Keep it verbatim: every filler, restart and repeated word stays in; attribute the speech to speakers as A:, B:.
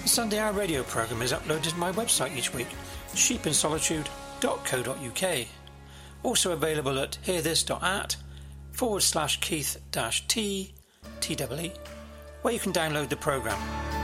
A: The Sunday Hour radio programme is uploaded to my website each week, sheep in solitude dot co dot uk. Also available at hearthis.at forward slash Keith dash T, T E E, where you can download the programme.